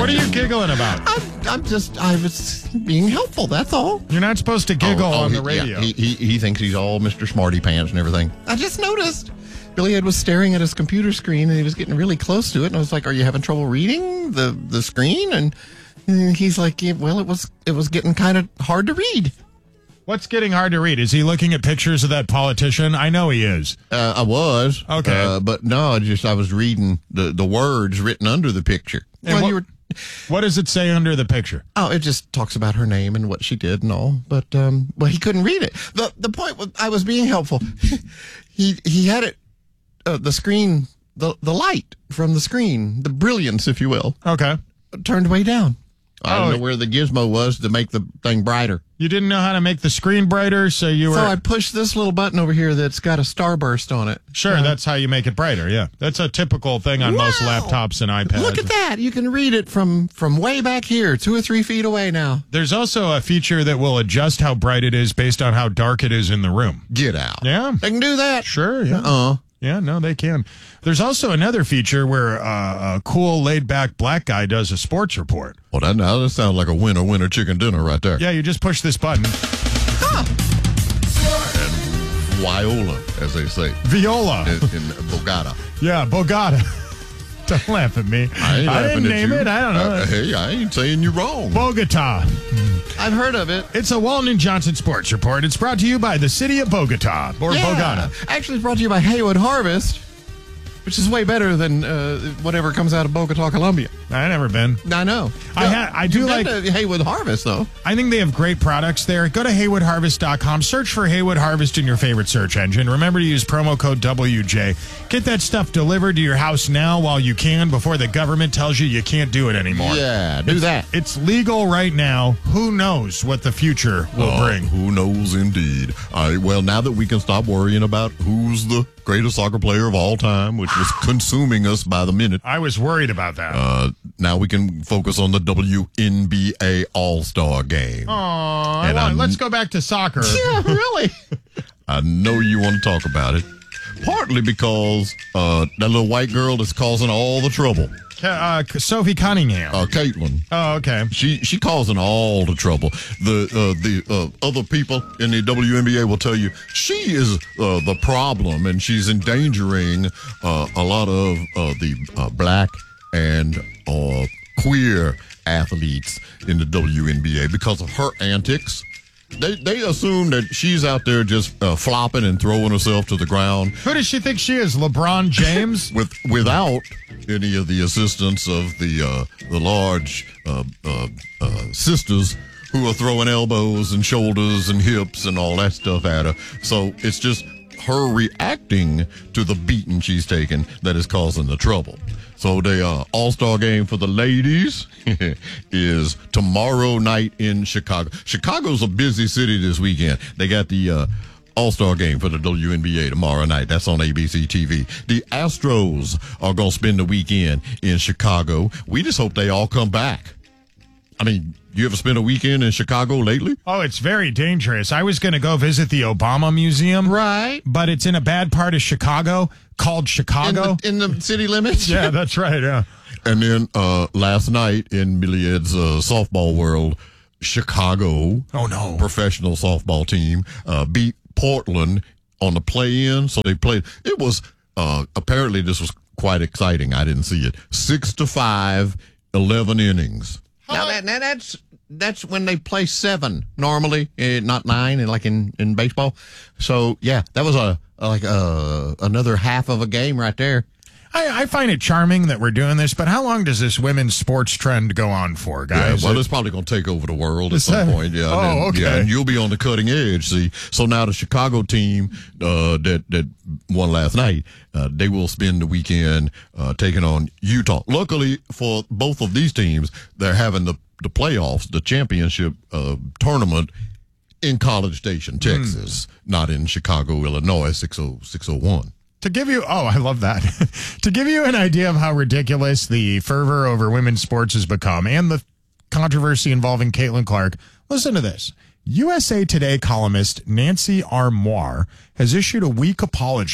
What are you giggling about? I was being helpful, that's all. You're not supposed to giggle on the radio. Yeah, he thinks he's all Mr. Smarty Pants and everything. I just noticed Billy Ed was staring at his computer screen, and he was getting really close to it, and I was like, are you having trouble reading the screen? And he's like, yeah, well, it was getting kind of hard to read. What's getting hard to read? Is he looking at pictures of that politician? I know he is. I was. Okay. But no, I was reading the words written under the picture. And what does it say under the picture? Oh, it just talks about her name and what she did and all. But he couldn't read it. The point was, I was being helpful. he had it, the screen, the light from the screen, the brilliance, if you will. Okay. Turned way down. I don't know where the gizmo was to make the thing brighter. You didn't know how to make the screen brighter, so I pushed this little button over here that's got a starburst on it. Sure, that's how you make it brighter, yeah. That's a typical thing on most laptops and iPads. Look at that. You can read it from way back here, 2 or 3 feet away now. There's also a feature that will adjust how bright it is based on how dark it is in the room. Get out. Yeah. They can do that. Sure, yeah. Yeah, no, they can. There's also another feature where a cool, laid-back black guy does a sports report. Well, that sounds like a winner chicken dinner right there. Yeah, you just push this button. Huh. And Viola, as they say. Viola. In Bogota. Yeah, Bogota. Don't laugh at me. I didn't name it. I don't know. Hey, I ain't saying you're wrong. Bogota. I've heard of it. It's a Walton and Johnson Sports Report. It's brought to you by the city of Bogota, or Bogota. Actually, it's brought to you by Haywood Harvest, which is way better than whatever comes out of Bogota, Colombia. I've never been. I know. I do like Haywood Harvest, though. I think they have great products there. Go to haywoodharvest.com. Search for Haywood Harvest in your favorite search engine. Remember to use promo code WJ. Get that stuff delivered to your house now while you can before the government tells you can't do it anymore. Yeah, do that. It's legal right now. Who knows what the future will bring? Who knows indeed. Well, now that we can stop worrying about who's the greatest soccer player of all time, which was consuming us by the minute. I was worried about that. Now we can focus on the WNBA All-Star Game. Let's go back to soccer. Yeah, really? I know you want to talk about it. Partly because that little white girl is causing all the trouble. Sophie Cunningham. Caitlin. Oh, okay. She causing all the trouble. The other people in the WNBA will tell you she is the problem, and she's endangering a lot of the black and queer athletes in the WNBA because of her antics. They assume that she's out there just flopping and throwing herself to the ground. Who does she think she is? LeBron James? Without any of the assistance of the large sisters who are throwing elbows and shoulders and hips and all that stuff at her. So it's just her reacting to the beating she's taking that is causing the trouble. So the All-Star game for the ladies is tomorrow night in Chicago. Chicago's a busy city this weekend. They got the All-Star game for the WNBA tomorrow night. That's on ABC TV. The Astros are going to spend the weekend in Chicago. We just hope they all come back. I mean, you ever spent a weekend in Chicago lately? Oh, it's very dangerous. I was going to go visit the Obama Museum. Right. But it's in a bad part of Chicago called Chicago. In the city limits? Yeah, that's right, yeah. And then last night in Billy Ed's softball world, Chicago professional softball team beat Portland on the play-in. So they played. It was, apparently this was quite exciting. I didn't see it. 6-5, 11 innings. Now that's when they play 7 normally, not 9, like in baseball. So yeah, that was another half of a game right there. I find it charming that we're doing this, but how long does this women's sports trend go on for, guys? Yeah, well, it's probably going to take over the world at some point. Yeah. Okay. Yeah, and you'll be on the cutting edge. See, so now the Chicago team that won last night, they will spend the weekend taking on Utah. Luckily for both of these teams, they're having the playoffs, the championship tournament in College Station, Texas, not in Chicago, Illinois, 601. To give you, I love that. To give you an idea of how ridiculous the fervor over women's sports has become and the controversy involving Caitlin Clark, listen to this. USA Today columnist Nancy Armour has issued a weak apology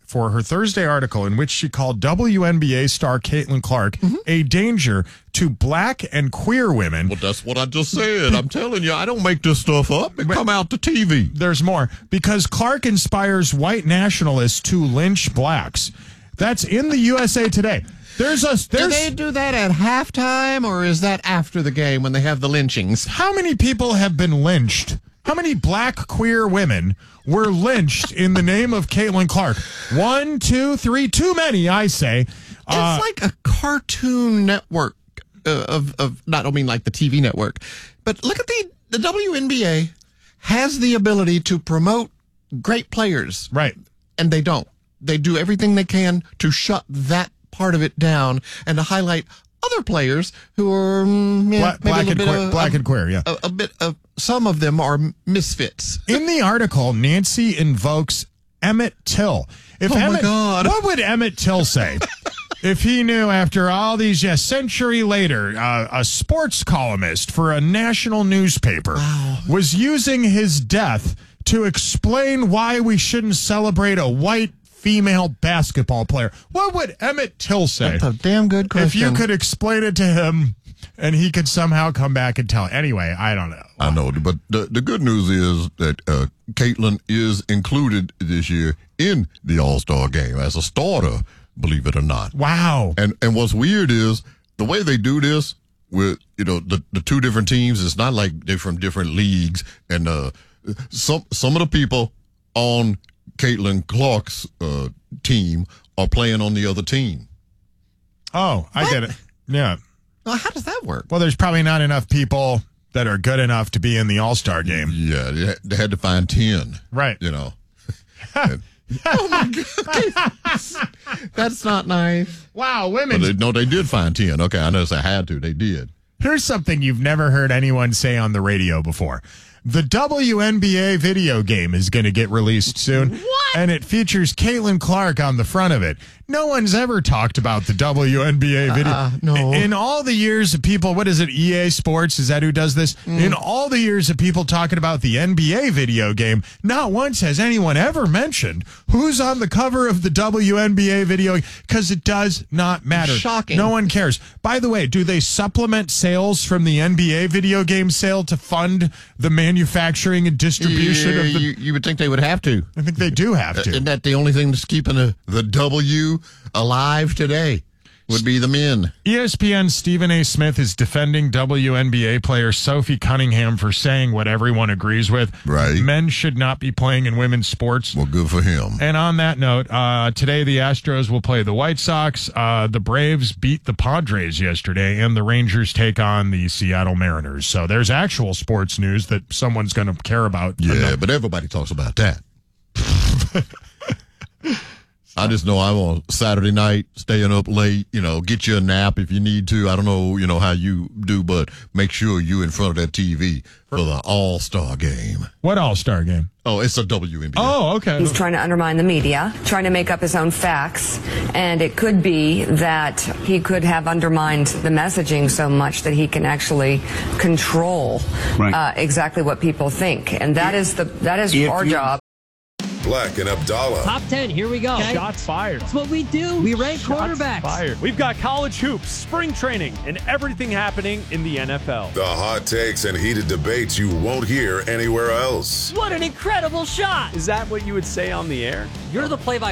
for her Thursday article in which she called WNBA star Caitlin Clark a danger to black and queer women. Well, that's what I just said. I'm telling you, I don't make this stuff up. It come out to TV. There's more. Because Clark inspires white nationalists to lynch blacks. That's in the USA Today. Do they do that at halftime, or is that after the game when they have the lynchings? How many people have been lynched? How many black queer women were lynched in the name of Caitlin Clark? 1, 2, 3, too many, I say. It's like a Cartoon Network of not, I don't mean like the TV network, but look at the WNBA has the ability to promote great players. Right. And they don't. They do everything they can to shut that part of it down and to highlight other players who are black and queer, yeah. A bit of some of them are misfits. In the article, Nancy invokes Emmett Till. My God. What would Emmett Till say if he knew after all these a century later, a sports columnist for a national newspaper was using his death to explain why we shouldn't celebrate a white female basketball player? What would Emmett Till say? That's a damn good question. If you could explain it to him and he could somehow come back and tell it. Anyway, I don't know. I know, but the good news is that Caitlin is included this year in the All-Star game as a starter, believe it or not. Wow. And what's weird is the way they do this with, the two different teams, it's not like they're from different leagues. And some of the people on Caitlin Clark's team are playing on the other team. Oh, I get it. Yeah. Well, how does that work? Well, there's probably not enough people that are good enough to be in the All-Star game. Yeah, they had to find 10. Right. And, Oh, my God. That's not nice. Wow, women. They did find 10. Okay, I noticed I had to. They did. Here's something you've never heard anyone say on the radio before. The WNBA video game is going to get released soon. What? And it features Caitlin Clark on the front of it. No one's ever talked about the WNBA video. No. In all the years of people, what is it, EA Sports? Is that who does this? In all the years of people talking about the NBA video game, not once has anyone ever mentioned who's on the cover of the WNBA video, because it does not matter. Shocking. No one cares. By the way, do they supplement sales from the NBA video game sale to fund the manufacturing and distribution of the... You would think they would have to. I think they do have to. Isn't that the only thing that's keeping the W alive today? Would be the men. ESPN's Stephen A. Smith is defending WNBA player Sophie Cunningham for saying what everyone agrees with. Right. Men should not be playing in women's sports. Well, good for him. And on that note, today the Astros will play the White Sox. The Braves beat the Padres yesterday, and the Rangers take on the Seattle Mariners. So there's actual sports news that someone's going to care about. Yeah, but everybody talks about that. I just know I'm on Saturday night, staying up late, get you a nap if you need to. I don't know, how you do, but make sure you're in front of that TV for the All-Star game. What All-Star game? Oh, it's a WNBA. Oh, okay. He's trying to undermine the media, trying to make up his own facts, and it could be that he could have undermined the messaging so much that he can actually control exactly what people think, and that is our job. Black and Abdallah. Top 10, here we go. Okay. Shots fired. That's what we do. We rank quarterbacks. Fired. We've got college hoops, spring training, and everything happening in the NFL. The hot takes and heated debates you won't hear anywhere else. What an incredible shot. Is that what you would say on the air? You're the play-by-play